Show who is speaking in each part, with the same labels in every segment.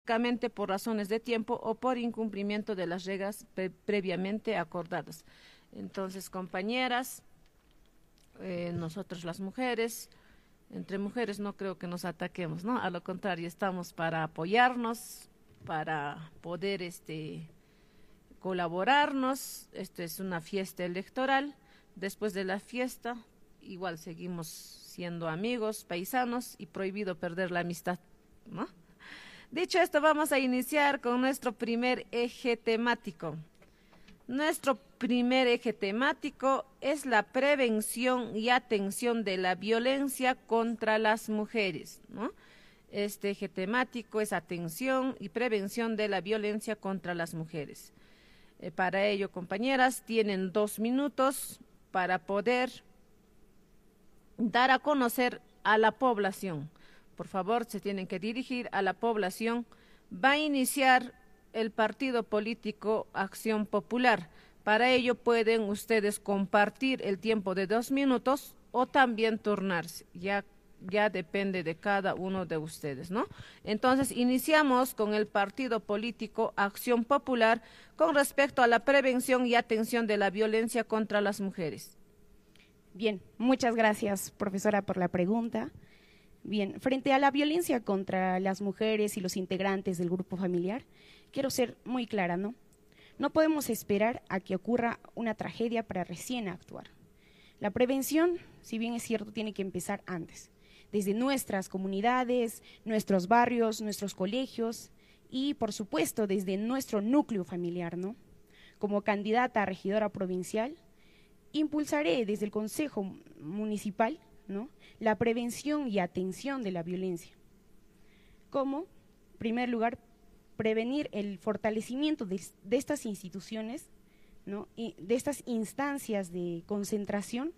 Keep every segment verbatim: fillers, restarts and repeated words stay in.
Speaker 1: bruscamente por razones de tiempo o por incumplimiento de las reglas pre previamente acordadas. Entonces, compañeras, eh, nosotros las mujeres, entre mujeres no creo que nos ataquemos, ¿no? A lo contrario, estamos para apoyarnos, para poder este, colaborarnos. Esta es una fiesta electoral. Después de la fiesta, igual seguimos siendo amigos, paisanos, y prohibido perder la amistad, ¿no? Dicho esto, vamos a iniciar con nuestro primer eje temático. Nuestro primer eje temático es la prevención y atención de la violencia contra las mujeres, ¿no? Este eje temático es atención y prevención de la violencia contra las mujeres. Eh, para ello, compañeras, tienen dos minutos para poder dar a conocer a la población. Por favor, se tienen que dirigir a la población. Va a iniciar el partido político Acción Popular. Para ello pueden ustedes compartir el tiempo de dos minutos o también turnarse, ya, ya depende de cada uno de ustedes, ¿no? Entonces, iniciamos con el partido político Acción Popular con respecto a la prevención y atención de la violencia contra las mujeres.
Speaker 2: Bien, muchas gracias, profesora, por la pregunta. Bien, frente a la violencia contra las mujeres y los integrantes del grupo familiar, quiero ser muy clara, ¿no? No podemos esperar a que ocurra una tragedia para recién actuar. La prevención, si bien es cierto, tiene que empezar antes, desde nuestras comunidades, nuestros barrios, nuestros colegios y, por supuesto, desde nuestro núcleo familiar, ¿no? Como candidata a regidora provincial, impulsaré desde el Consejo Municipal, ¿no?, la prevención y atención de la violencia. Como, en primer lugar, prevenir el fortalecimiento de, de estas instituciones, ¿no?, y de estas instancias de concentración.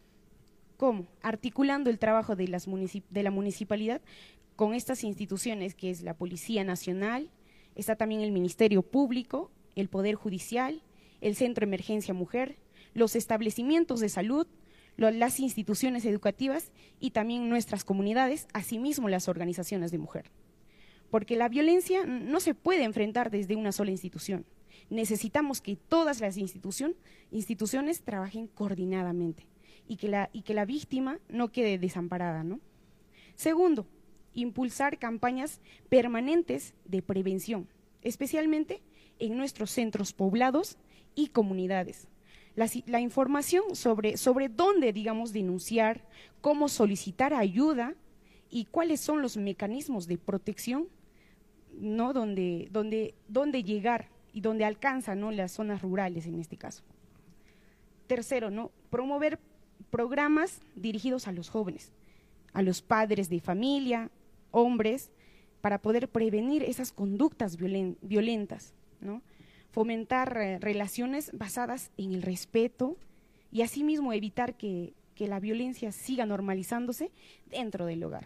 Speaker 2: ¿Cómo? Articulando el trabajo de, las municip de la municipalidad con estas instituciones, que es la Policía Nacional, está también el Ministerio Público, el Poder Judicial, el Centro de Emergencia Mujer, los establecimientos de salud, las instituciones educativas y también nuestras comunidades, asimismo las organizaciones de mujer. Porque la violencia no se puede enfrentar desde una sola institución. Necesitamos que todas las institución, instituciones trabajen coordinadamente y que, la, y que la víctima no quede desamparada, ¿no? Segundo, impulsar campañas permanentes de prevención, especialmente en nuestros centros poblados y comunidades. La, la información sobre, sobre dónde, digamos, denunciar, cómo solicitar ayuda y cuáles son los mecanismos de protección, ¿no?, donde, donde, donde llegar y donde alcanzan, ¿no?, las zonas rurales en este caso. Tercero, ¿no?, promover programas dirigidos a los jóvenes, a los padres de familia, hombres, para poder prevenir esas conductas violen, violentas, ¿no?, fomentar eh, relaciones basadas en el respeto y asimismo evitar que, que la violencia siga normalizándose dentro del hogar.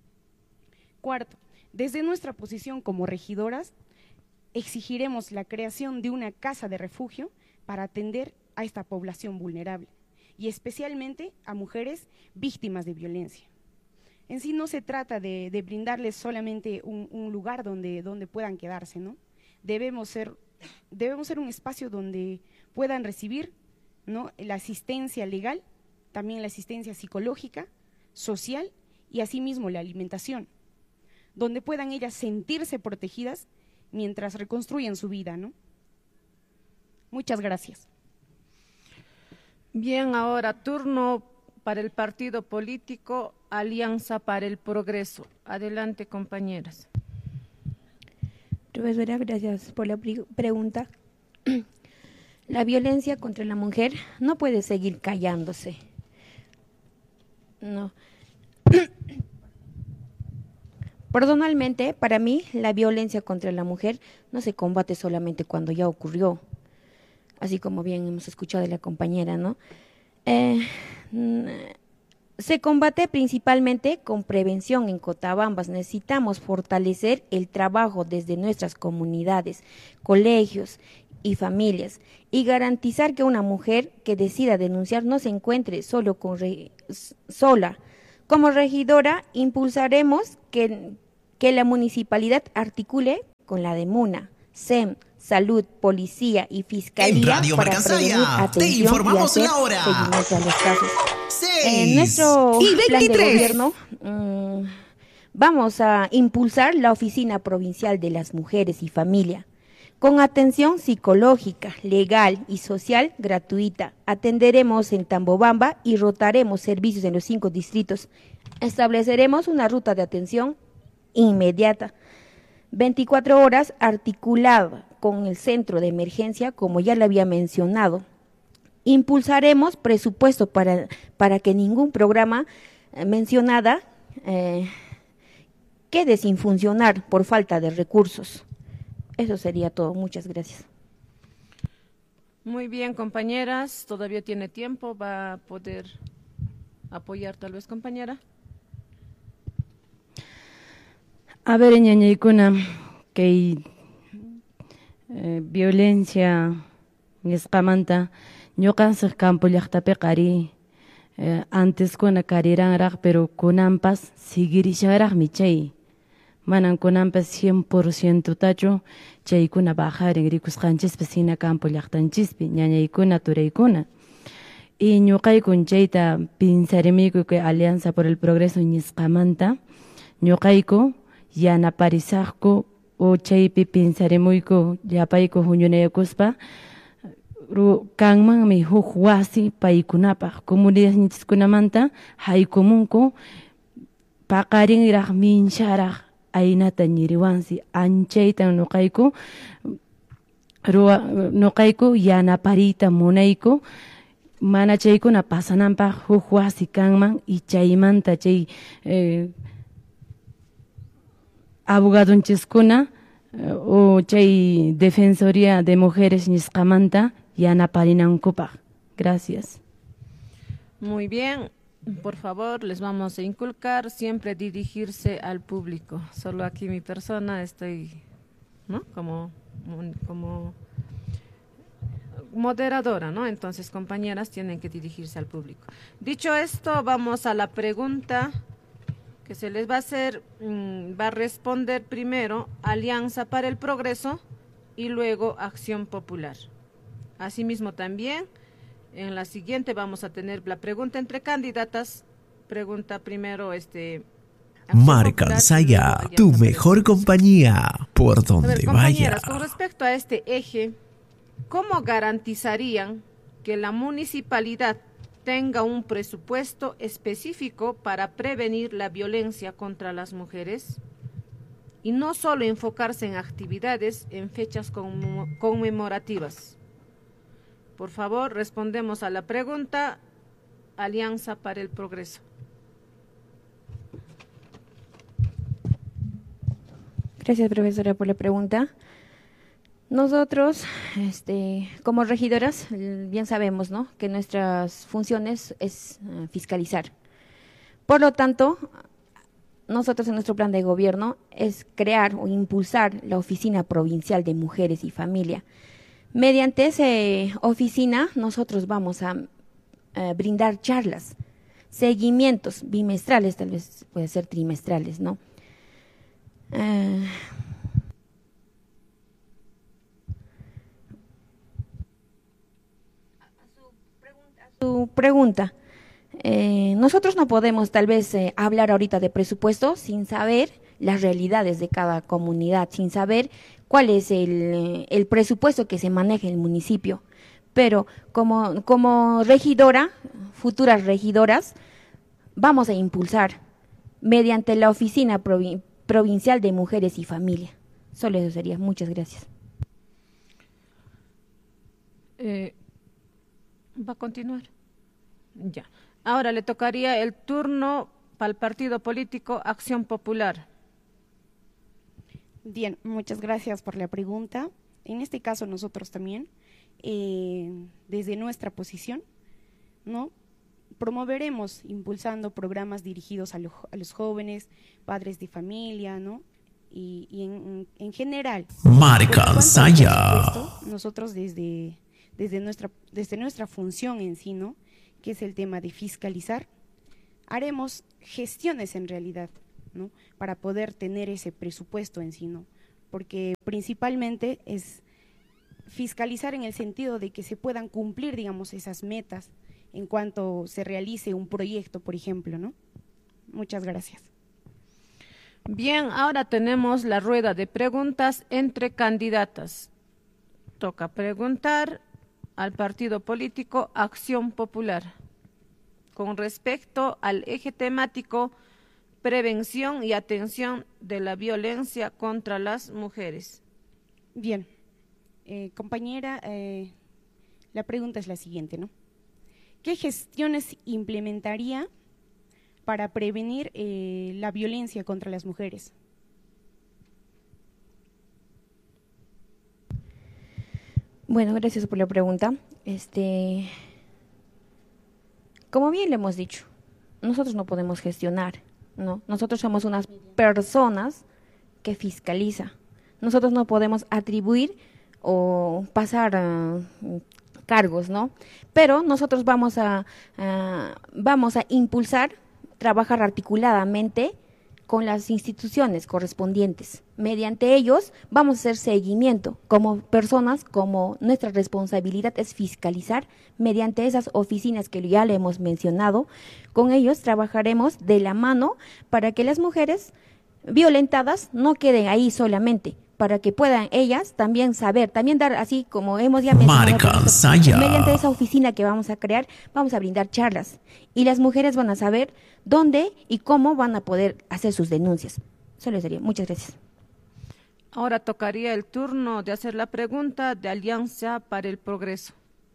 Speaker 2: Cuarto, desde nuestra posición como regidoras, exigiremos la creación de una casa de refugio para atender a esta población vulnerable y especialmente a mujeres víctimas de violencia. En sí no se trata de, de brindarles solamente un, un lugar donde, donde puedan quedarse, ¿no? Debemos ser Debemos ser un espacio donde puedan recibir, ¿no?, la asistencia legal, también la asistencia psicológica, social y asimismo la alimentación, donde puedan ellas sentirse protegidas mientras reconstruyen su vida, ¿no? Muchas gracias.
Speaker 1: Bien, ahora turno para el partido político Alianza para el Progreso. Adelante, compañeras.
Speaker 3: Profesora, gracias por la pre pregunta. La violencia contra la mujer no puede seguir callándose. No. Personalmente, para mí, la violencia contra la mujer no se combate solamente cuando ya ocurrió, así como bien hemos escuchado de la compañera, ¿no? Eh, Se combate principalmente con prevención en Cotabambas. Necesitamos fortalecer el trabajo desde nuestras comunidades, colegios y familias y garantizar que una mujer que decida denunciar no se encuentre solo con re, sola. Como regidora, impulsaremos que, que la municipalidad articule con la DEMUNA, S E M, Salud, Policía y Fiscalía
Speaker 4: en Radio
Speaker 3: para
Speaker 4: Marcansaya,
Speaker 3: prevenir, atención
Speaker 4: te informamos
Speaker 3: y hacer
Speaker 4: la hora.
Speaker 3: seguimiento a los casos.
Speaker 4: seis
Speaker 3: En nuestro
Speaker 4: y
Speaker 3: plan de
Speaker 4: veintitrés.
Speaker 3: gobierno mmm, vamos a impulsar la Oficina Provincial de las Mujeres y Familia, con atención psicológica, legal y social gratuita. Atenderemos en Tambobamba y rotaremos servicios en los cinco distritos. Estableceremos una ruta de atención inmediata, veinticuatro horas, articulada con el centro de emergencia, como ya le había mencionado. Impulsaremos presupuesto para, para que ningún programa eh, mencionada eh, quede sin funcionar por falta de recursos. Eso sería todo. Muchas gracias.
Speaker 1: Muy bien, compañeras, todavía tiene tiempo, va a poder apoyar tal vez, compañera.
Speaker 5: A ver, ñañaykuna, que eh, violencia nisqamanta ñuqanchik campo llaqtapi qari eh, antes kuna kariranraq, pero kunanpas seguirishanraqmi chay. Manan kunanpas cien por ciento tachu chaykuna bajarin rikusqanchispi sina campo llaqtanchispi ñañaykuna turaykuna. Y ñuqaykun chayta pinsarimiku que Alianza por el Progreso nisqamanta ñuqayku yanaparisaqku o chaypi pinsarimuyku llapayku huñunayakuspa kanmanmi huk wasi paykunapaq comunidadniskunamanta haykumunku paqarinraq minsharaq aynata ñiriwansi anchaytan ñuqayku ñuqayku yanaparita munayku mana chaykuna pasananpaq huk wasi kanman y chaymanta chay eh, abogadonchiskuna o chay Defensoría de Mujeres nisqamanta yanapariнаnkupaq. Gracias.
Speaker 1: Muy bien, por favor, les vamos a inculcar siempre dirigirse al público. Solo aquí mi persona estoy, ¿no? Como, como moderadora, ¿no? Entonces, compañeras, tienen que dirigirse al público. Dicho esto, vamos a la pregunta que se les va a hacer. Mmm, va a responder primero Alianza para el Progreso y luego Acción Popular. Asimismo también, en la siguiente vamos a tener la pregunta entre candidatas. Pregunta primero este
Speaker 4: Marcansaya, tu mejor compañía, por donde
Speaker 1: ver,
Speaker 4: vaya.
Speaker 1: Con respecto a este eje, ¿cómo garantizarían que la municipalidad tenga un presupuesto específico para prevenir la violencia contra las mujeres y no solo enfocarse en actividades en fechas conmemorativas? Por favor, respondemos a la pregunta Alianza para el Progreso.
Speaker 3: Gracias, profesora, por la pregunta. Nosotros, este, como regidoras, bien sabemos, ¿no?, que nuestras funciones es uh, fiscalizar. Por lo tanto, nosotros en nuestro plan de gobierno es crear o impulsar la Oficina Provincial de Mujeres y Familia. Mediante esa oficina, nosotros vamos a uh, brindar charlas, seguimientos bimestrales, tal vez puede ser trimestrales, ¿no? Uh, Su pregunta, eh, nosotros no podemos tal vez eh, hablar ahorita de presupuesto sin saber las realidades de cada comunidad, sin saber cuál es el, el presupuesto que se maneja en el municipio. Pero como, como regidora, futuras regidoras, vamos a impulsar mediante la Oficina Provi- Provincial de Mujeres y Familia. Solo eso sería. Muchas gracias.
Speaker 1: Eh, ¿Va a continuar? Ya. Ahora le tocaría el turno para el partido político Acción Popular.
Speaker 2: Bien, muchas gracias por la pregunta. En este caso nosotros también, eh, desde nuestra posición, ¿no?, promoveremos impulsando programas dirigidos a, lo, a los jóvenes, padres de familia, ¿no?, y, y en, en general.
Speaker 4: Marcansaya.
Speaker 2: Nosotros desde, desde, nuestra, desde nuestra función en sí, ¿no?, que es el tema de fiscalizar, haremos gestiones en realidad, ¿no?, para poder tener ese presupuesto en sí, ¿no?, porque principalmente es fiscalizar en el sentido de que se puedan cumplir, digamos, esas metas en cuanto se realice un proyecto, por ejemplo, ¿no? Muchas gracias.
Speaker 1: Bien, ahora tenemos la rueda de preguntas entre candidatas. Toca preguntar al partido político Acción Popular con respecto al eje temático prevención y atención de la violencia contra las mujeres.
Speaker 2: Bien, eh, compañera, eh, la pregunta es la siguiente, ¿no? ¿Qué gestiones implementaría para prevenir eh, la violencia contra las mujeres?
Speaker 3: Bueno, gracias por la pregunta. Este, como bien le hemos dicho, nosotros no podemos gestionar, ¿no? Nosotros somos unas personas que fiscaliza. Nosotros no podemos atribuir o pasar uh, cargos, ¿no? Pero nosotros vamos a uh, vamos a impulsar, trabajar articuladamente con las instituciones correspondientes. Mediante ellos vamos a hacer seguimiento como personas, como nuestra responsabilidad es fiscalizar mediante esas oficinas que ya le hemos mencionado. Con ellos trabajaremos de la mano para que las mujeres violentadas no queden ahí solamente, para que puedan ellas también saber, también dar, así como hemos ya mencionado,
Speaker 4: Marca Saya.
Speaker 3: mediante esa oficina que vamos a crear, vamos a brindar charlas y las mujeres van a saber dónde y cómo van a poder hacer sus denuncias. Solo sería. Muchas gracias.
Speaker 1: Ahora tocaría el turno de hacer la pregunta de Alianza para el Progreso.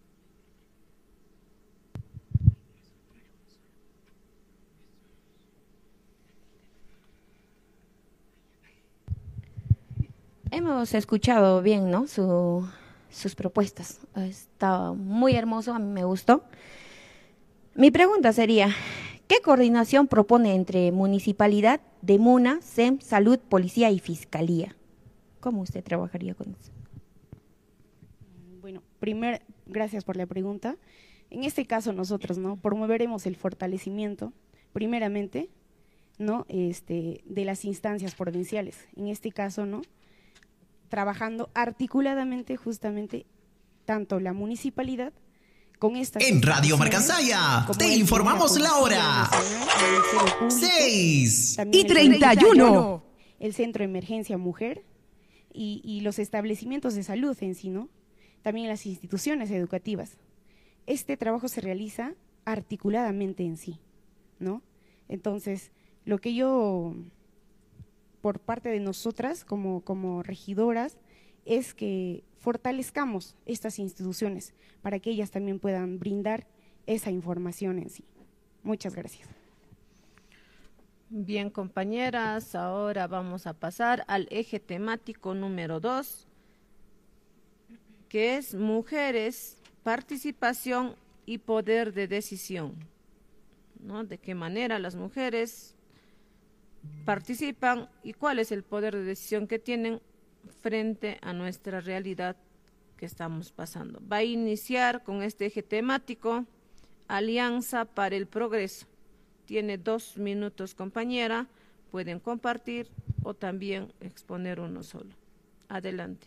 Speaker 3: Hemos escuchado bien, ¿no? Su, sus propuestas. Está muy hermoso, a mí me gustó. Mi pregunta sería, ¿qué coordinación propone entre Municipalidad de Muna, S E M, Salud, Policía y Fiscalía? ¿Cómo usted trabajaría con eso?
Speaker 2: Bueno, primer, gracias por la pregunta. En este caso nosotros, ¿no? Promoveremos el fortalecimiento, primeramente, ¿no? Este, de las instancias provinciales. En este caso, ¿no? Trabajando articuladamente justamente tanto la municipalidad con estas
Speaker 4: en Radio Marca Saya te informamos la hora seis y treinta y uno.
Speaker 2: El Centro de Emergencia Mujer y, y los establecimientos de salud en sí, ¿no? También las instituciones educativas. Este trabajo se realiza articuladamente en sí, ¿no? Entonces, lo que yo, por parte de nosotras como, como regidoras, es que fortalezcamos estas instituciones para que ellas también puedan brindar esa información en sí. Muchas gracias.
Speaker 1: Bien, compañeras, ahora vamos a pasar al eje temático número dos, que es mujeres, participación y poder de decisión, ¿no? De qué manera las mujeres participan y cuál es el poder de decisión que tienen frente a nuestra realidad que estamos pasando. Va a iniciar con este eje temático Alianza para el Progreso. Tiene dos minutos, compañera, pueden compartir o también exponer uno solo. Adelante.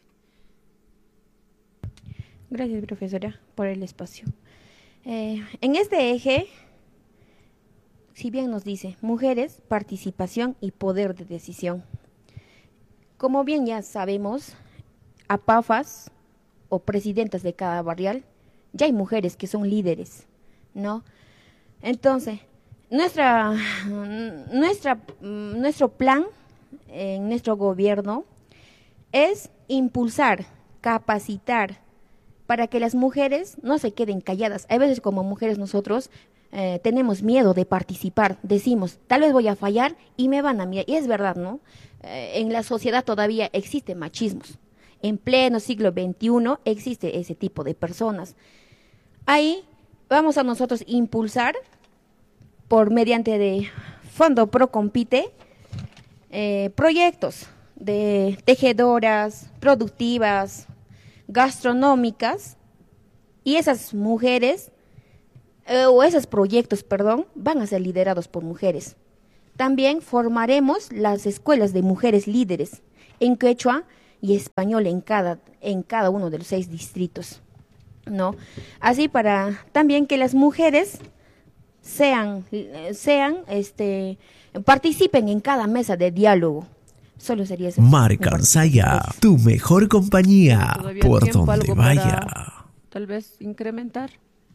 Speaker 3: Gracias, profesora, por el espacio. Eh, en este eje, si bien nos dice mujeres, participación y poder de decisión. Como bien ya sabemos, a PAFAS o presidentas de cada barrial, ya hay mujeres que son líderes, ¿no? Entonces, nuestra, nuestra, nuestro plan en nuestro gobierno es impulsar, capacitar, para que las mujeres no se queden calladas. A veces como mujeres nosotros eh, tenemos miedo de participar, decimos, tal vez voy a fallar y me van a mirar, y es verdad, ¿no? Eh, en la sociedad todavía existen machismos, en pleno siglo veintiuno existe ese tipo de personas. Ahí vamos a nosotros impulsar, por mediante de Fondo Pro Compite, eh, proyectos de tejedoras, productivas, gastronómicas, y esas mujeres, eh, o esos proyectos, perdón, van a ser liderados por mujeres. También formaremos las escuelas de mujeres líderes. En Quechua y español en cada, en cada uno de los seis distritos, ¿no? Así para también que las mujeres sean, sean, este, participen en cada mesa de diálogo. Solo sería eso.
Speaker 4: Marca Ansaya, tu mejor compañía,
Speaker 1: Todavía
Speaker 4: por
Speaker 1: tiempo,
Speaker 4: donde
Speaker 1: algo
Speaker 4: vaya.
Speaker 1: para, tal vez incrementar.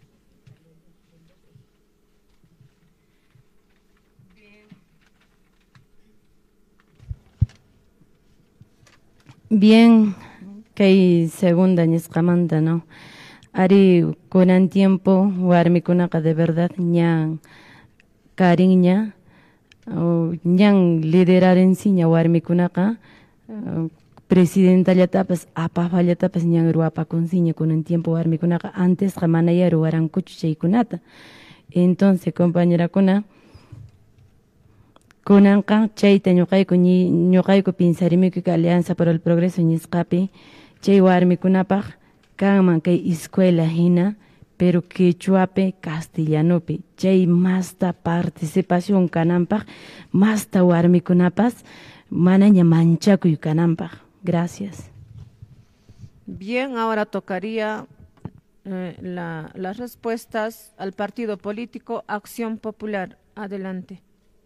Speaker 5: Bien, kay segunda nisqamanta, ¿no? Ari kunan tiempo warmikunaqa de verdad ñan cariña ñan liderarensiña warmikunaqa uh, presidentallatapas apafallatapas ñan ruapakunsiña kunan tiempo warmikunaqa antes manaya ruwarankuchu chaykunata. Entonces compañerakuna kunanqa chayta ñuqayku ñuqayku pinsarimiku Alianza por el Progreso nisqapi chay warmikunapaq kanman kay escuela hina pero quechuapi castellanopi chay masta participación kananpaq masta warmikunapas manaña manchakuy kananpaq. Gracias.
Speaker 1: Bien, ahora tocaría eh, la, las respuestas al partido político Acción Popular. Adelante.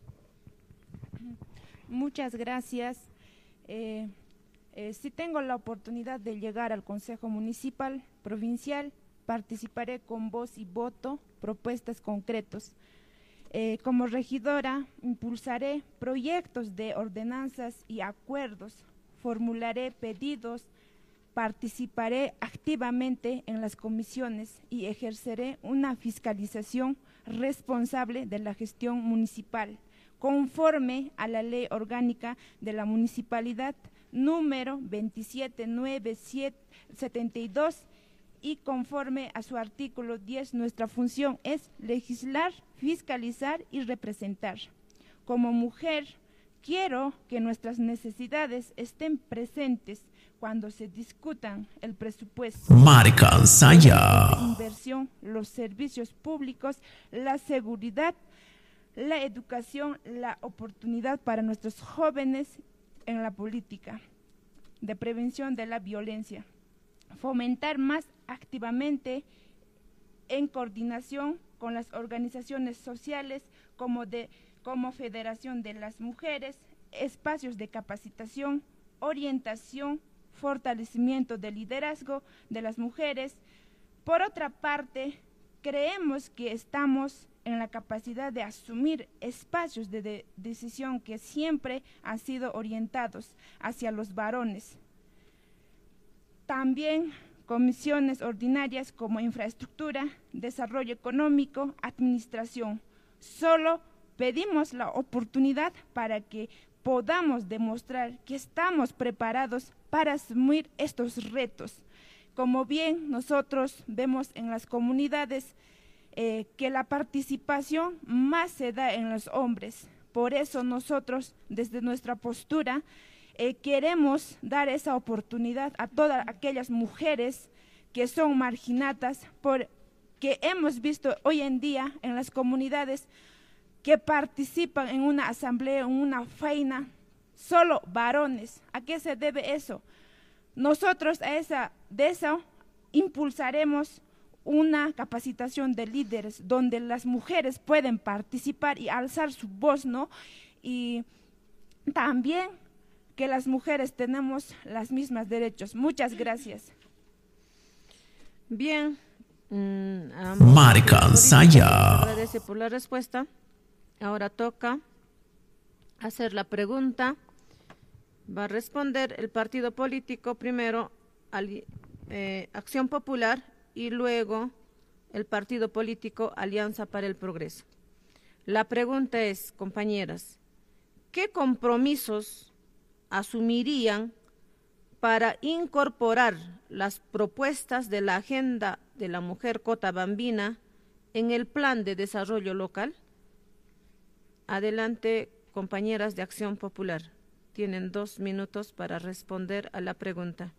Speaker 2: Muchas gracias. Eh, eh, si tengo la oportunidad de llegar al Consejo Municipal, Provincial, participaré con voz y voto, propuestas concretos. Eh, como regidora, impulsaré proyectos de ordenanzas y acuerdos, formularé pedidos, participaré activamente en las comisiones y ejerceré una fiscalización responsable de la gestión municipal, conforme a la Ley Orgánica de la Municipalidad número veintisiete mil novecientos setenta y dos y conforme a su artículo diez, nuestra función es legislar, fiscalizar y representar. Como mujer, quiero que nuestras necesidades estén presentes cuando se discutan el presupuesto,
Speaker 4: Marca Ansaya,
Speaker 2: inversión, los servicios públicos, la seguridad, la educación, la oportunidad para nuestros jóvenes en la política de prevención de la violencia, fomentar más activamente en coordinación con las organizaciones sociales como, de, como Federación de las Mujeres, espacios de capacitación, orientación, fortalecimiento del liderazgo de las mujeres. Por otra parte, creemos que estamos en la capacidad de asumir espacios de, de decisión que siempre han sido orientados hacia los varones. También comisiones ordinarias como infraestructura, desarrollo económico, administración. Solo pedimos la oportunidad para que podamos demostrar que estamos preparados para asumir estos retos. Como bien nosotros vemos en las comunidades, Eh, que la participación más se da en los hombres. Por eso nosotros, desde nuestra postura, eh, queremos dar esa oportunidad a todas aquellas mujeres que son marginadas, porque hemos visto hoy en día en las comunidades que participan en una asamblea, en una faena, solo varones. ¿A qué se debe eso? Nosotros a esa, de eso impulsaremos una capacitación de líderes donde las mujeres pueden participar y alzar su voz, ¿no? Y también que las mujeres tenemos los mismos derechos. Muchas gracias.
Speaker 1: Bien. Mmm,
Speaker 4: Marca Ansaya.
Speaker 1: Agradece por la respuesta. Ahora toca hacer la pregunta. Va a responder el partido político primero, ali, eh, Acción Popular, y luego el partido político Alianza para el Progreso. La pregunta es, compañeras, ¿qué compromisos asumirían para incorporar las propuestas de la Agenda de la Mujer Cotabambina en el Plan de Desarrollo Local? Adelante, compañeras de Acción Popular. Tienen dos minutos para responder a la pregunta.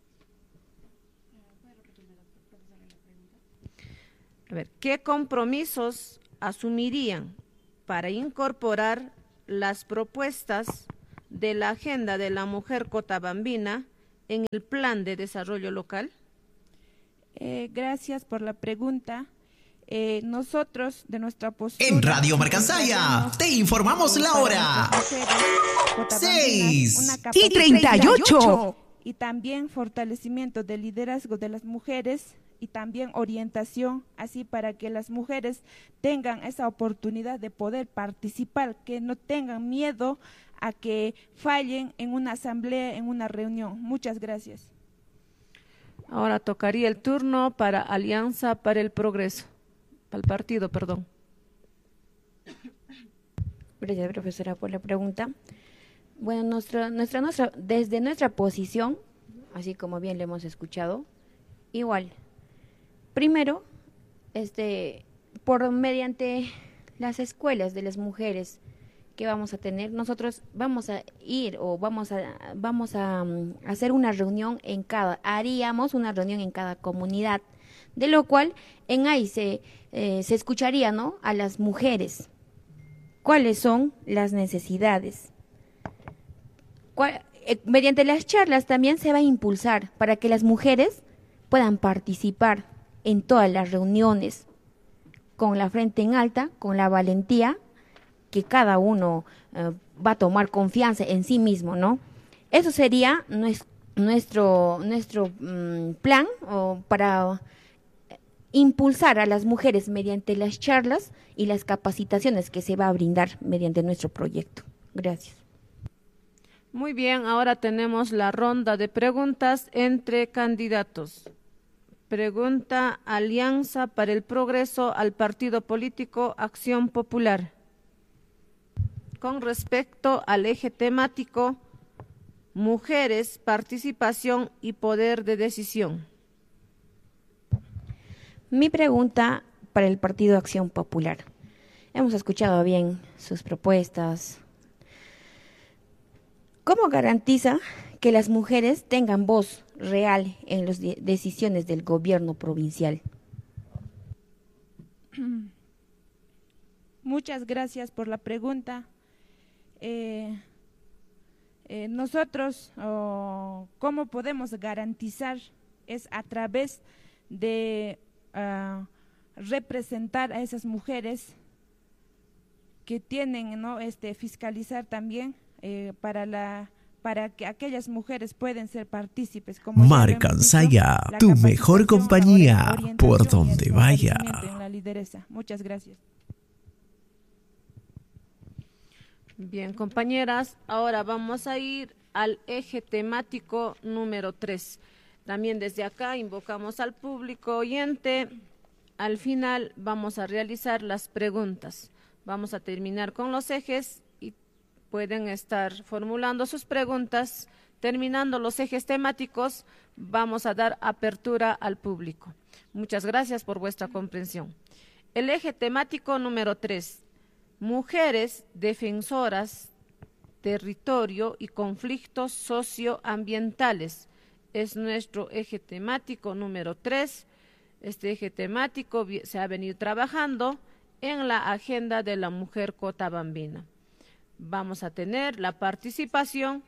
Speaker 1: A ver, ¿qué compromisos asumirían para incorporar las propuestas de la Agenda de la Mujer Cotabambina en el plan de desarrollo local?
Speaker 6: Eh, gracias por la pregunta. Eh, nosotros, de nuestra postura...
Speaker 4: En Radio Marcansaya, te informamos la hora. Seis y treinta y ocho.
Speaker 6: Y también fortalecimiento del liderazgo de las mujeres y también orientación, así para que las mujeres tengan esa oportunidad de poder participar, que no tengan miedo a que fallen en una asamblea, en una reunión. Muchas gracias.
Speaker 1: Ahora tocaría el turno para Alianza para el Progreso, para el partido, perdón.
Speaker 3: Gracias, profesora, por la pregunta. Bueno, nuestra, nuestra, nuestra, desde nuestra posición, así como bien le hemos escuchado, igual. Primero, este, por mediante las escuelas de las mujeres que vamos a tener, nosotros vamos a ir o vamos a vamos a um, hacer una reunión en cada, haríamos una reunión en cada comunidad, de lo cual en ahí se eh, se escucharía, ¿no?, a las mujeres cuáles son las necesidades. Cuál, eh, mediante las charlas también se va a impulsar para que las mujeres puedan participar en todas las reuniones con la frente en alta, con la valentía que cada uno eh, va a tomar confianza en sí mismo, ¿no? Eso sería nuestro nuestro mm, plan o para impulsar a las mujeres mediante las charlas y las capacitaciones que se va a brindar mediante nuestro proyecto. Gracias.
Speaker 1: Muy bien, ahora tenemos la ronda de preguntas entre candidatos. Pregunta Alianza para el Progreso al partido político Acción Popular. Con respecto al eje temático, mujeres, participación y poder de decisión.
Speaker 3: Mi pregunta para el partido Acción Popular. Hemos escuchado bien sus propuestas. ¿Cómo garantiza que las mujeres tengan voz real en las de- decisiones del gobierno provincial?
Speaker 6: Muchas gracias por la pregunta. Eh, eh, nosotros, oh, ¿cómo podemos garantizar? Es a través de uh, representar a esas mujeres que tienen, ¿no?, este, fiscalizar también eh, para la para que aquellas mujeres pueden ser partícipes. Como
Speaker 4: Marcansaya, tu mejor compañía por donde vaya.
Speaker 6: En la lideresa. Muchas gracias.
Speaker 1: Bien, compañeras, ahora vamos a ir al eje temático número tres. También desde acá invocamos al público oyente. Al final vamos a realizar las preguntas. Vamos a terminar con los ejes y pueden estar formulando sus preguntas. Terminando los ejes temáticos, vamos a dar apertura al público. Muchas gracias por vuestra comprensión. El eje temático número tres. Mujeres defensoras, territorio y conflictos socioambientales. Es nuestro eje temático número tres. Este eje temático se ha venido trabajando en la agenda de la mujer cotabambina. Vamos a tener la participación.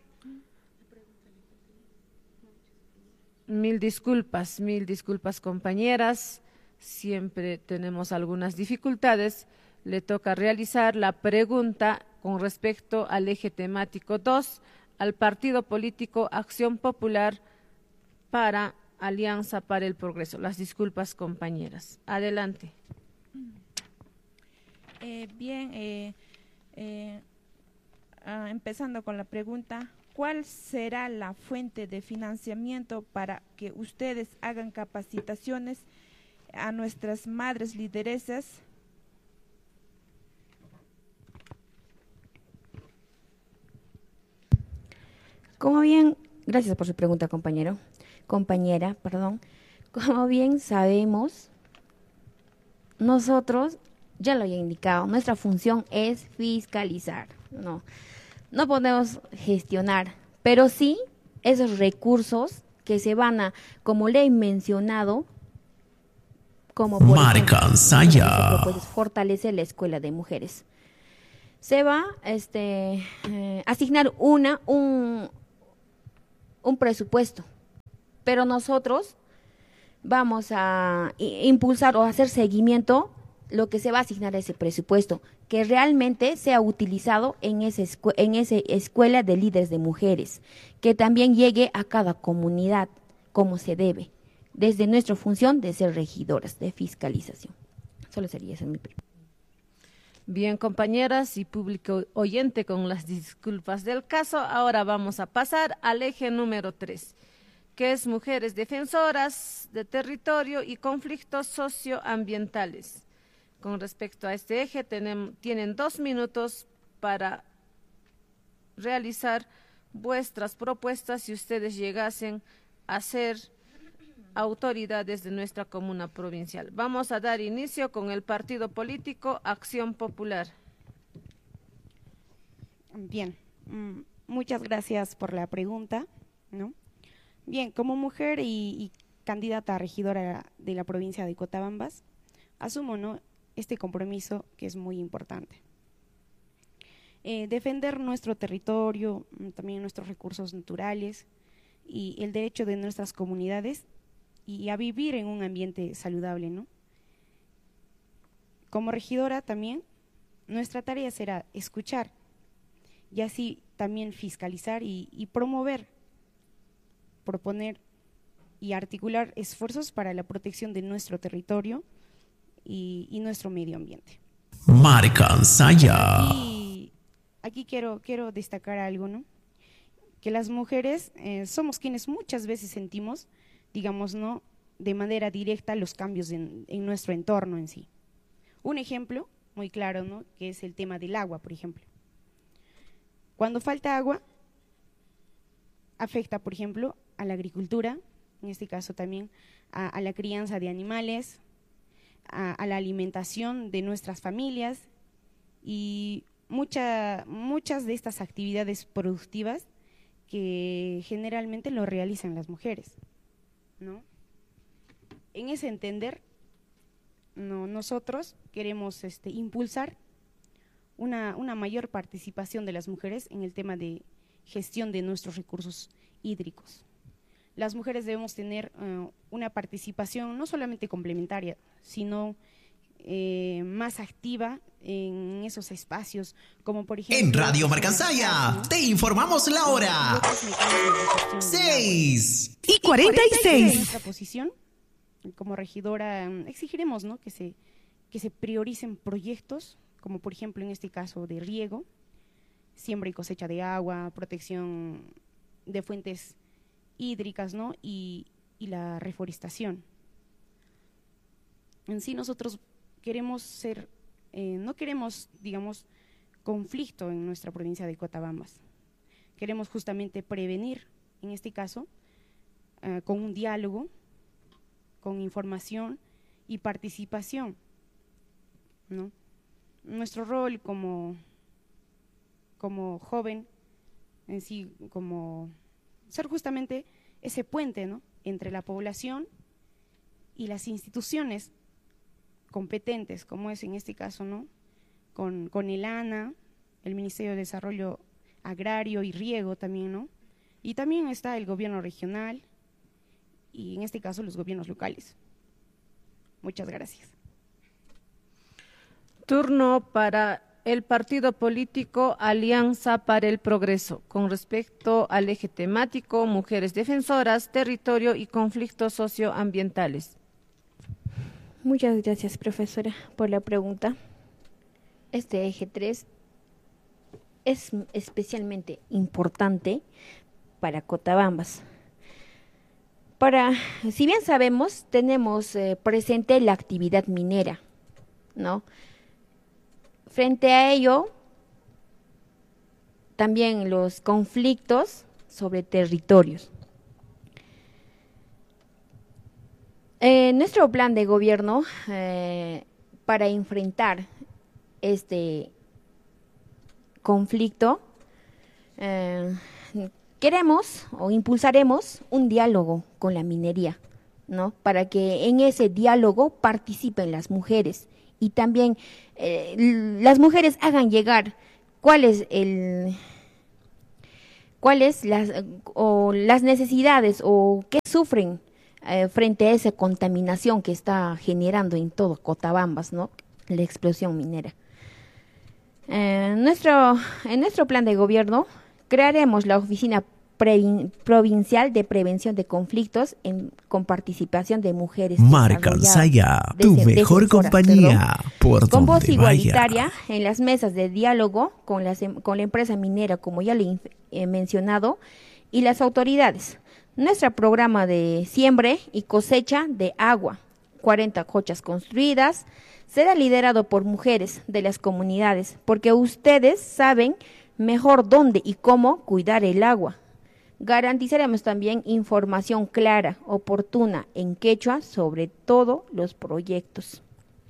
Speaker 1: Mil disculpas, mil disculpas, compañeras. Siempre tenemos algunas dificultades. Le toca realizar la pregunta con respecto al eje temático dos, al partido político Acción Popular para Alianza para el Progreso. Las disculpas, compañeras. Adelante.
Speaker 6: Eh, bien, eh, eh, ah, empezando con la pregunta, ¿cuál será la fuente de financiamiento para que ustedes hagan capacitaciones a nuestras madres lideresas?
Speaker 3: Como bien, gracias por su pregunta, compañero, compañera, perdón. Como bien sabemos, nosotros, ya lo he indicado, nuestra función es fiscalizar, no, no podemos gestionar, pero sí esos recursos que se van a, como le he mencionado, como por
Speaker 4: Marcansaya,
Speaker 3: ejemplo, pues, fortalecer la escuela de mujeres. Se va este, eh, asignar una, un, un presupuesto pero nosotros vamos a impulsar o hacer seguimiento lo que se va a asignar a ese presupuesto, que realmente sea utilizado en esa escu- en esa escuela de líderes de mujeres, que también llegue a cada comunidad como se debe, desde nuestra función de ser regidoras de fiscalización. Solo sería esa mi pregunta.
Speaker 1: Bien, compañeras y público oyente, con las disculpas del caso, ahora vamos a pasar al eje número tres, que es mujeres defensoras de territorio y conflictos socioambientales. Con respecto a este eje, tenemos, tienen dos minutos para realizar vuestras propuestas si ustedes llegasen a ser autoridades de nuestra comuna provincial. Vamos a dar inicio con el partido político Acción Popular.
Speaker 2: Bien, mm, muchas gracias por la pregunta, ¿no? Bien, como mujer y, y candidata a regidora de la provincia de Cotabambas, asumo, ¿no?, este compromiso que es muy importante. Eh, defender nuestro territorio, también nuestros recursos naturales y el derecho de nuestras comunidades y a vivir en un ambiente saludable, ¿no? Como regidora también, nuestra tarea será escuchar y así también fiscalizar y, y promover, proponer y articular esfuerzos para la protección de nuestro territorio y, y nuestro medio ambiente.
Speaker 4: Marcansaya.
Speaker 2: Y aquí quiero, quiero destacar algo, ¿no? Que las mujeres eh, somos quienes muchas veces sentimos, digamos, ¿no?, de manera directa los cambios en, en nuestro entorno en sí. Un ejemplo muy claro, ¿no?, que es el tema del agua, por ejemplo. Cuando falta agua, afecta, por ejemplo, a la agricultura, en este caso también a, a la crianza de animales, a, a la alimentación de nuestras familias y mucha, muchas de estas actividades productivas que generalmente lo realizan las mujeres, ¿no? En ese entender, no, nosotros queremos este, impulsar una, una mayor participación de las mujeres en el tema de gestión de nuestros recursos hídricos. Las mujeres debemos tener uh, una participación no solamente complementaria, sino eh, más activa en esos espacios, como por ejemplo…
Speaker 4: En Radio Marcansaya, ¿no?, te informamos la hora. seis y cuarenta y seis.
Speaker 2: En nuestra posición, como regidora, exigiremos, ¿no?, que se, que se prioricen proyectos, como por ejemplo en este caso de riego, siembra y cosecha de agua, protección de fuentes hídricas, ¿no?, y, y la reforestación. En sí nosotros queremos ser, eh, no queremos, digamos, conflicto en nuestra provincia de Cotabambas. Queremos justamente prevenir, en este caso, eh, con un diálogo, con información y participación, ¿no? Nuestro rol como, como joven, en sí, como ser justamente ese puente, ¿no?, entre la población y las instituciones competentes, como es en este caso, ¿no?, con, con el ANA, el Ministerio de Desarrollo Agrario y Riego también, ¿no? Y también está el gobierno regional y en este caso los gobiernos locales. Muchas gracias.
Speaker 1: Turno para el partido político Alianza para el Progreso, con respecto al eje temático Mujeres Defensoras, Territorio y Conflictos Socioambientales.
Speaker 3: Muchas gracias, profesora, por la pregunta. Este eje tres es especialmente importante para Cotabambas. Para, si bien sabemos, tenemos eh, presente la actividad minera, ¿no? Frente a ello, también los conflictos sobre territorios. Eh, nuestro plan de gobierno eh, para enfrentar este conflicto, eh, queremos o impulsaremos un diálogo con la minería, ¿no?, para que en ese diálogo participen las mujeres y también eh, las mujeres hagan llegar cuál es el cuáles las o las necesidades o qué sufren eh, frente a esa contaminación que está generando en todo Cotabambas, ¿no? La explosión minera. Eh, nuestro, en nuestro plan de gobierno crearemos la Oficina Provincial de Prevención de Conflictos en, con participación de mujeres.
Speaker 4: Marca Saya, tu de, mejor compañía, perdón, por
Speaker 3: con voz
Speaker 4: donde
Speaker 3: igualitaria
Speaker 4: vaya.
Speaker 3: En las mesas de diálogo con, las, con la empresa minera, como ya le he mencionado, y las autoridades. Nuestro programa de siembre y cosecha de agua, cuarenta cochas construidas, será liderado por mujeres de las comunidades, porque ustedes saben mejor dónde y cómo cuidar el agua. Garantizaremos también información clara, oportuna en quechua sobre todos los proyectos.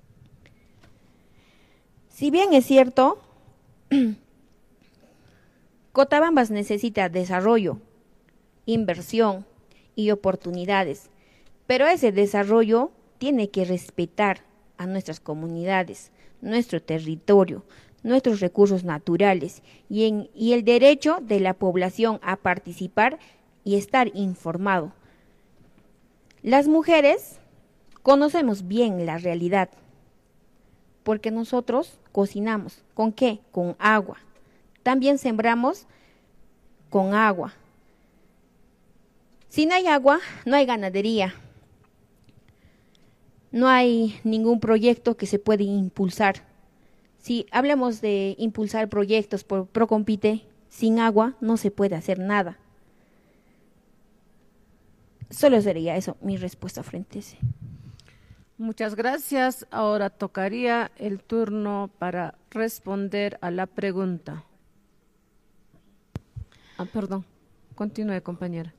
Speaker 3: Si bien es cierto, Cotabambas necesita desarrollo, inversión y oportunidades, pero ese desarrollo tiene que respetar a nuestras comunidades, nuestro territorio, nuestros recursos naturales y, en, y el derecho de la población a participar y estar informado. Las mujeres conocemos bien la realidad, porque nosotros cocinamos. ¿Con qué? Con agua. También sembramos con agua. Si no hay agua, no hay ganadería. No hay ningún proyecto que se pueda impulsar. Si hablamos de impulsar proyectos por Procompite, sin agua no se puede hacer nada. Solo sería eso mi respuesta frente a ese.
Speaker 1: Muchas gracias. Ahora tocaría el turno para responder a la pregunta. Ah, perdón. Continúe, compañera.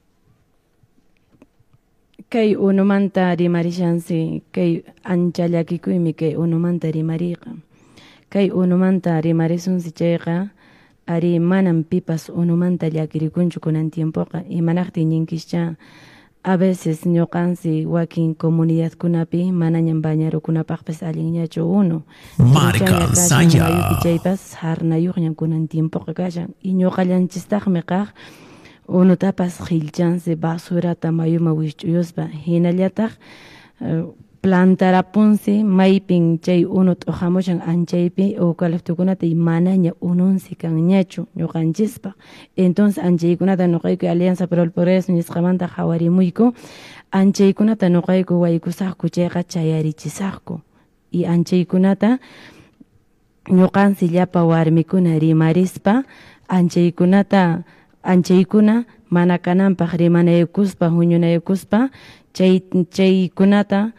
Speaker 5: Kay unumanta rimarishansi, kay anchallakikuymi kay unumanta rimariqa. Kay unumanta rimarisunsi chayqa, ari manan pipas unumanta llakirikunchu kunan tiempoqa, imanaqti ninkischa, a veces ñuqansi wakin comunidad kunapi manañan bañarukunapaqpis allinñachu uno.
Speaker 4: Marca Saya.
Speaker 5: Mayupi chaypas harnayuqñan kunan tiempoqa kashan, y ñuqallanchistajmi kaq, uno tapas qillchansi basurata mayuma wich'uyuspa hinallataq uh, plantarapunsi maypin chay uno t'uhamushan anchaypi eucaliptukunata y manaña ununsi kanñachu ñuqanchispa. Entonces anchaykunata nuqayku Alianza por el Progreso nisqamanta hawarimuyku anchaykunata nuqayku waykusaqku chayqa chayarichisaqku y anchaykunata ñuqansi llapa warmikuna rimarispa anchaykunata anchaykuna mana kananpaq rimanaykuspa huñunaykuspa chay chaykunata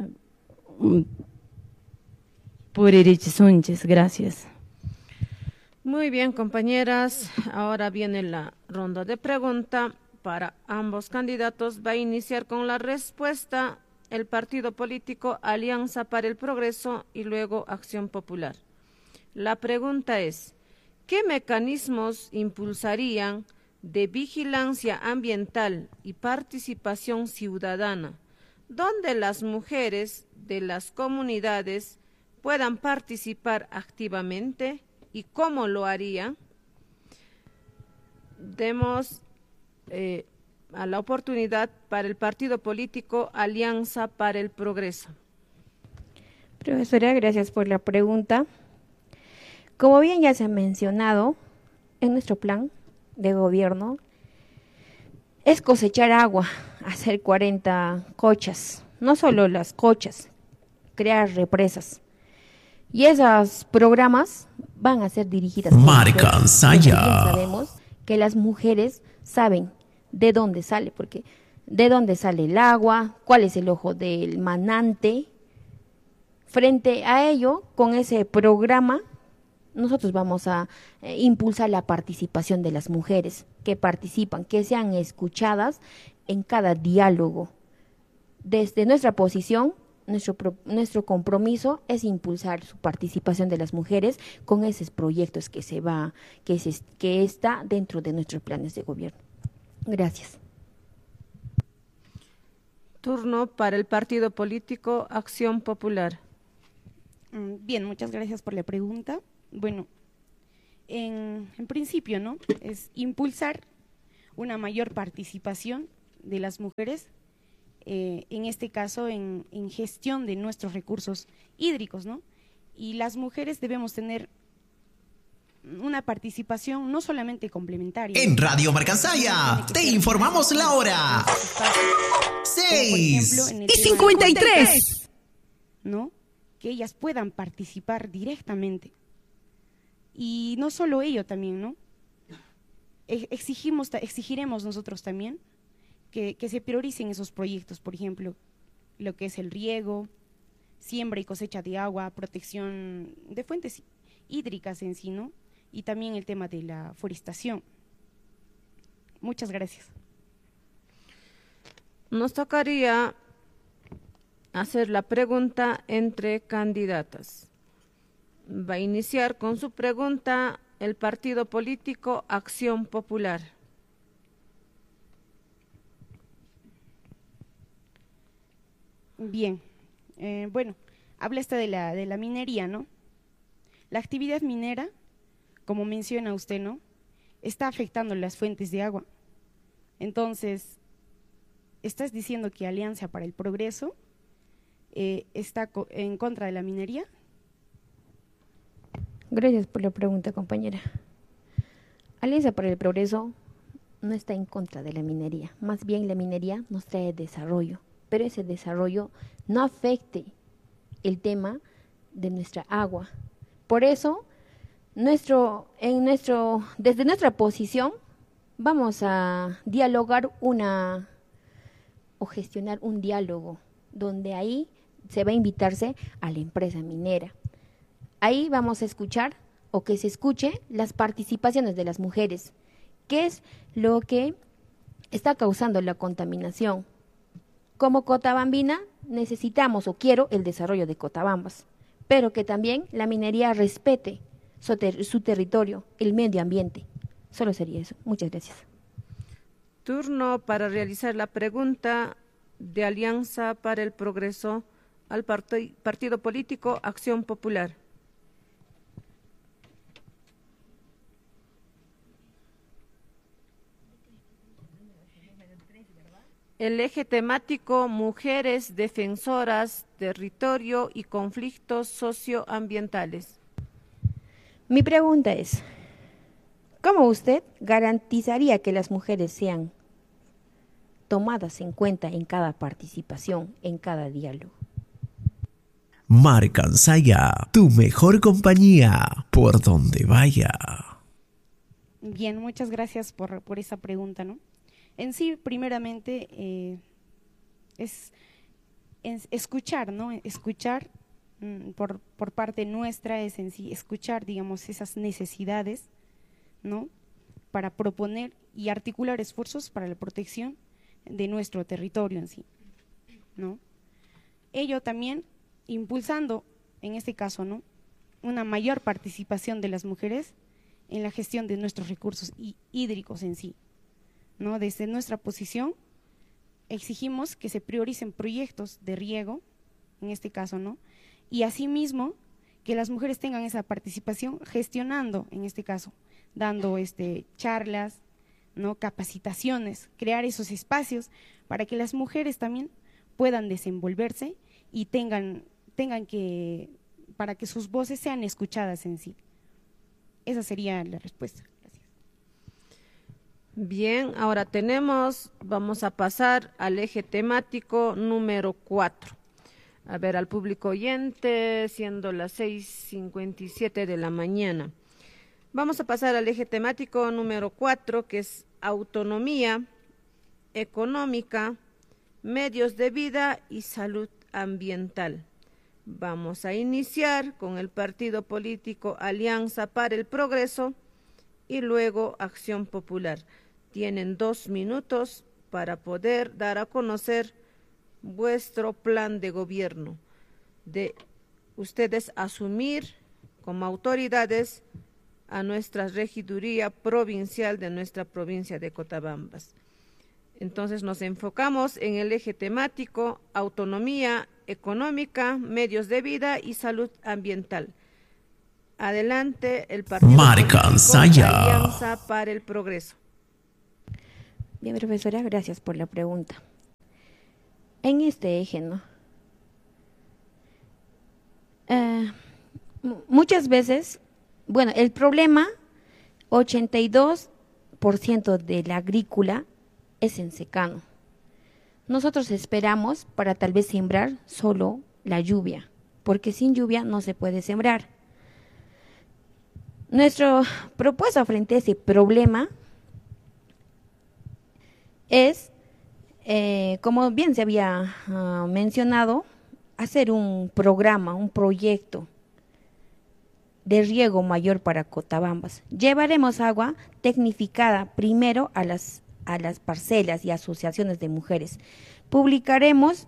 Speaker 5: puririchisunchis. Gracias.
Speaker 1: Muy bien, compañeras. Ahora viene la ronda de pregunta para ambos candidatos. Va a iniciar con la respuesta el partido político Alianza para el Progreso y luego Acción Popular. La pregunta es: ¿qué mecanismos impulsarían de vigilancia ambiental y participación ciudadana, donde las mujeres de las comunidades puedan participar activamente y cómo lo harían? Demos eh, a la oportunidad para el partido político Alianza para el Progreso.
Speaker 3: Profesora, gracias por la pregunta. Como bien ya se ha mencionado, en nuestro plan de gobierno es cosechar agua, hacer cuarenta cochas, no solo las cochas, crear represas. Y esos programas van a ser dirigidas por
Speaker 4: Marca Saya.
Speaker 3: Sabemos que las mujeres saben de dónde sale, porque de dónde sale el agua, cuál es el ojo del manante. Frente a ello, con ese programa, nosotros vamos a eh, impulsar la participación de las mujeres que participan, que sean escuchadas en cada diálogo. Desde nuestra posición, nuestro, pro, nuestro compromiso es impulsar su participación de las mujeres con esos proyectos que se va, que, se, que está dentro de nuestros planes de gobierno. Gracias.
Speaker 1: Turno para el partido político Acción Popular.
Speaker 2: Bien, muchas gracias por la pregunta. Bueno, en, en principio, ¿no? Es impulsar una mayor participación de las mujeres, eh, en este caso en, en gestión de nuestros recursos hídricos, ¿no? Y las mujeres debemos tener una participación no solamente complementaria.
Speaker 4: En Radio Marcansaya te informamos la hora. seis y cincuenta y tres.
Speaker 2: ¿No? Que ellas puedan participar directamente. Y no solo ello también, ¿no? Exigimos, exigiremos nosotros también que, que se prioricen esos proyectos, por ejemplo, lo que es el riego, siembra y cosecha de agua, protección de fuentes hídricas en sí, ¿no? Y también el tema de la forestación. Muchas gracias.
Speaker 1: Nos tocaría hacer la pregunta entre candidatas. Va a iniciar con su pregunta el partido político Acción Popular.
Speaker 2: Bien, eh, bueno, habla esta de la, de la minería, ¿no? La actividad minera, como menciona usted, ¿no?, está afectando las fuentes de agua. Entonces, ¿estás diciendo que Alianza para el Progreso eh, está co en contra de la minería?
Speaker 3: Gracias por la pregunta, compañera. Alianza para el Progreso no está en contra de la minería. Más bien la minería nos trae desarrollo, pero ese desarrollo no afecte el tema de nuestra agua. Por eso, nuestro, en nuestro, desde nuestra posición, vamos a dialogar una o gestionar un diálogo donde ahí se va a invitarse a la empresa minera. Ahí vamos a escuchar o que se escuche las participaciones de las mujeres, qué es lo que está causando la contaminación. Como cotabambina necesitamos o quiero el desarrollo de Cotabambas, pero que también la minería respete su, ter su territorio, el medio ambiente. Solo sería eso. Muchas gracias.
Speaker 1: Turno para realizar la pregunta de Alianza para el Progreso al part- partido político Acción Popular. El eje temático Mujeres Defensoras, Territorio y Conflictos Socioambientales.
Speaker 3: Mi pregunta es, ¿cómo usted garantizaría que las mujeres sean tomadas en cuenta en cada participación, en cada diálogo?
Speaker 4: Marcansaya, tu mejor compañía, por donde vaya.
Speaker 2: Bien, muchas gracias por, por esa pregunta, ¿no? En sí, primeramente, eh, es, es escuchar, ¿no? Escuchar mm, por, por parte nuestra es en sí, escuchar, digamos, esas necesidades, ¿no?, para proponer y articular esfuerzos para la protección de nuestro territorio en sí, ¿no? Ello también impulsando, en este caso, ¿no?, una mayor participación de las mujeres en la gestión de nuestros recursos hídricos en sí, ¿no? Desde nuestra posición exigimos que se prioricen proyectos de riego, en este caso, ¿no?, y asimismo que las mujeres tengan esa participación gestionando, en este caso, dando este, charlas, ¿no?, capacitaciones, crear esos espacios para que las mujeres también puedan desenvolverse y tengan, tengan que, para que sus voces sean escuchadas en sí. Esa sería la respuesta. Gracias.
Speaker 1: Bien, ahora tenemos, vamos a pasar al eje temático número cuatro. A ver, al público oyente, siendo las seis cincuenta y siete de la mañana. Vamos a pasar al eje temático número cuatro, que es autonomía económica, medios de vida y salud ambiental. Vamos a iniciar con el partido político Alianza para el Progreso y luego Acción Popular. Tienen dos minutos para poder dar a conocer vuestro plan de gobierno, de ustedes asumir como autoridades a nuestra regiduría provincial de nuestra provincia de Cotabambas. Entonces nos enfocamos en el eje temático autonomía económica, medios de vida y salud ambiental. Adelante, el partido
Speaker 4: Marcansaya.
Speaker 1: Alianza para el Progreso.
Speaker 3: Bien, profesora, gracias por la pregunta. En este eje, ¿no? Eh, muchas veces, bueno, el problema, ochenta y dos por ciento de la agrícola es en secano. Nosotros esperamos para tal vez sembrar solo la lluvia, porque sin lluvia no se puede sembrar. Nuestra propuesta frente a ese problema es, eh, como bien se había uh, mencionado, hacer un programa, un proyecto de riego mayor para Cotabambas. Llevaremos agua tecnificada primero a las, a las parcelas y asociaciones de mujeres. Publicaremos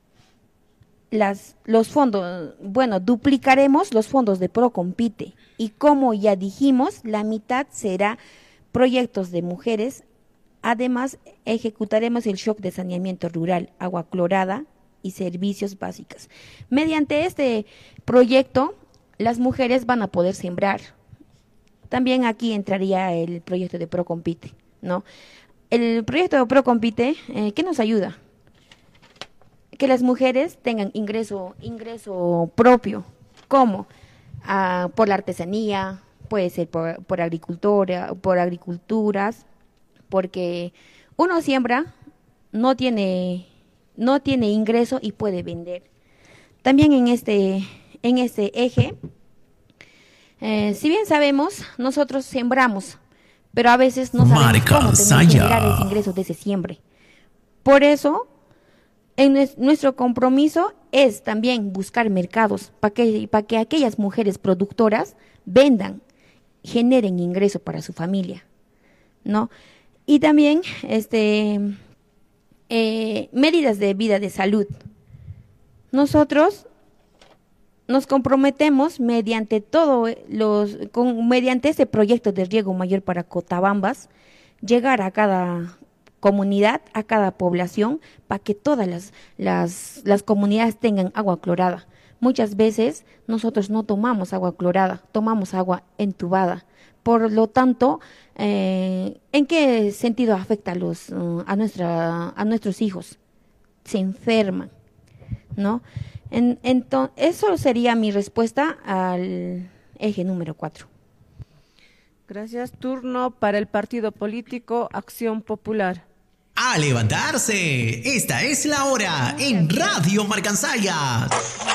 Speaker 3: las, los fondos, bueno, duplicaremos los fondos de Procompite y como ya dijimos, la mitad será proyectos de mujeres. Además, ejecutaremos el shock de saneamiento rural, agua clorada y servicios básicos. Mediante este proyecto, las mujeres van a poder sembrar. También aquí entraría el proyecto de Procompite, ¿no? El proyecto de Procompite, eh, ¿qué nos ayuda? Que las mujeres tengan ingreso, ingreso propio. ¿Cómo? Ah, por la artesanía, puede ser por, por agricultura, por agriculturas, porque uno siembra, no tiene, no tiene ingreso y puede vender. También en este, en este eje, eh, si bien sabemos, nosotros sembramos, pero a veces no sabemos cómo tener que generar ese ingreso de ese siembre. Por eso, en nuestro compromiso es también buscar mercados para que, para que aquellas mujeres productoras vendan, generen ingreso para su familia, ¿no? Y también este, eh, medidas de vida de salud. Nosotros nos comprometemos mediante todo los, con, mediante este proyecto de riego mayor para Cotabambas, llegar a cada comunidad, a cada población, para que todas las, las, las comunidades tengan agua clorada. Muchas veces nosotros no tomamos agua clorada, tomamos agua entubada. Por lo tanto, eh, ¿en qué sentido afecta a, los, uh, a, nuestra, a nuestros hijos? Se enferman, ¿no? En, entonces, eso sería mi respuesta al eje número cuatro.
Speaker 1: Gracias. Turno para el partido político Acción Popular.
Speaker 4: ¡A levantarse! Esta es la hora en Radio Marcansaya.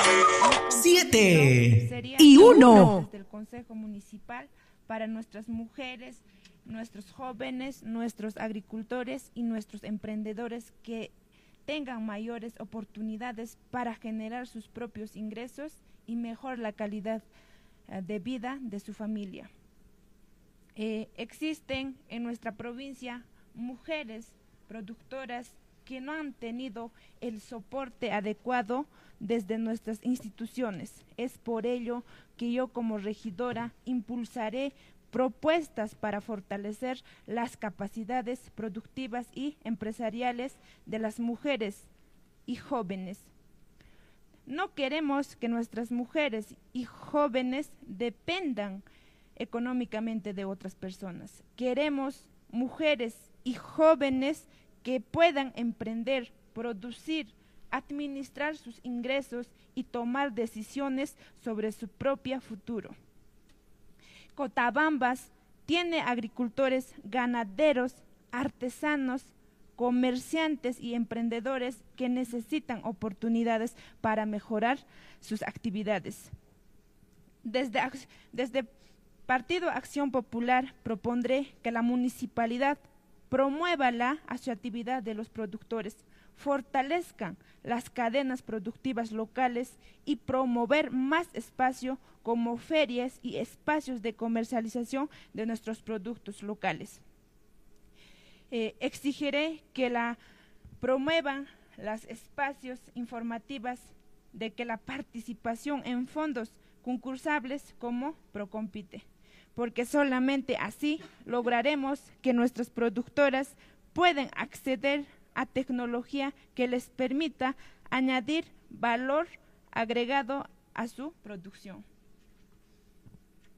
Speaker 4: Siete y uno.
Speaker 6: Desde el Consejo Municipal para nuestras mujeres, nuestros jóvenes, nuestros agricultores y nuestros emprendedores que tengan mayores oportunidades para generar sus propios ingresos y mejorar la calidad uh, de vida de su familia. Eh, existen en nuestra provincia mujeres productoras que no han tenido el soporte adecuado desde nuestras instituciones. Es por ello que yo como regidora impulsaré propuestas para fortalecer las capacidades productivas y empresariales de las mujeres y jóvenes. No queremos que nuestras mujeres y jóvenes dependan económicamente de otras personas. Queremos mujeres y jóvenes que puedan emprender, producir, administrar sus ingresos y tomar decisiones sobre su propio futuro. Cotabambas tiene agricultores, ganaderos, artesanos, comerciantes y emprendedores que necesitan oportunidades para mejorar sus actividades. Desde, desde Partido Acción Popular propondré que la municipalidad promueva la asociatividad de los productores, fortalezcan las cadenas productivas locales y promover más espacio como ferias y espacios de comercialización de nuestros productos locales. Eh, exigiré que la promuevan los espacios informativos de que la participación en fondos concursables como Procompite, porque solamente así lograremos que nuestras productoras puedan acceder a tecnología que les permita añadir valor agregado a su producción.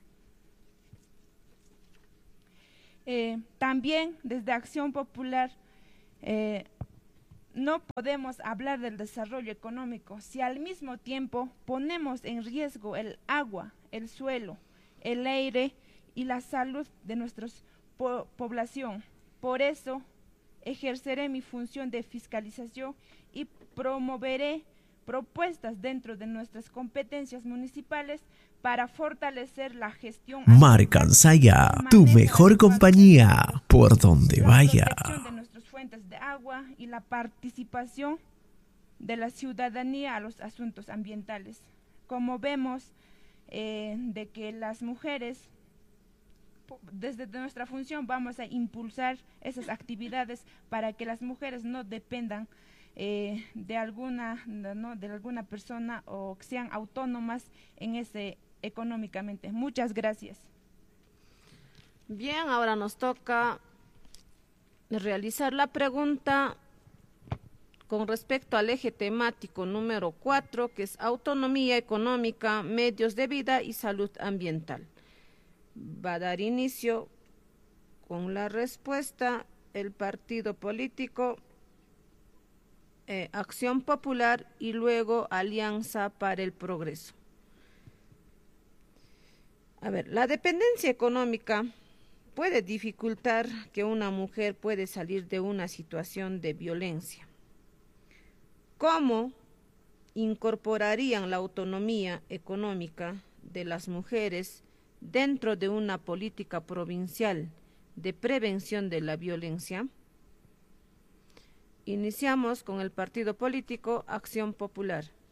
Speaker 6: Eh, también desde Acción Popular eh, no podemos hablar del desarrollo económico si al mismo tiempo ponemos en riesgo el agua, el suelo, el aire y la salud de nuestra po población. Por eso ejerceré mi función de fiscalización y promoveré propuestas dentro de nuestras competencias municipales para fortalecer la gestión
Speaker 4: Marcansaya, tu mejor compañía por donde
Speaker 6: la
Speaker 4: vaya.
Speaker 6: protección de nuestras fuentes de agua y la participación de la ciudadanía a los asuntos ambientales. Como vemos, eh, de que las mujeres, desde nuestra función vamos a impulsar esas actividades para que las mujeres no dependan eh, de alguna, ¿no? de alguna persona o que sean autónomas en ese económicamente. Muchas gracias.
Speaker 1: Bien, ahora nos toca realizar la pregunta con respecto al eje temático número cuatro, que es autonomía económica, medios de vida y salud ambiental. Va a dar inicio con la respuesta el partido político eh, Acción Popular y luego Alianza para el Progreso. A ver, la dependencia económica puede dificultar que una mujer puede salir de una situación de violencia. ¿Cómo incorporarían la autonomía económica de las mujeres dentro de una política provincial de prevención de la violencia? Iniciamos con el partido político Acción Popular.